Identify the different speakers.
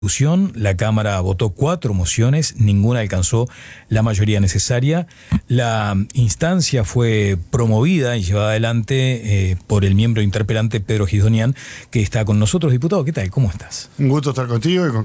Speaker 1: La Cámara votó 4 mociones, ninguna alcanzó la mayoría necesaria. La instancia fue promovida y llevada adelante por el miembro interpelante Pedro Gisdonian, que está con nosotros. Diputado, ¿qué tal? ¿Cómo estás?
Speaker 2: Un gusto estar contigo y con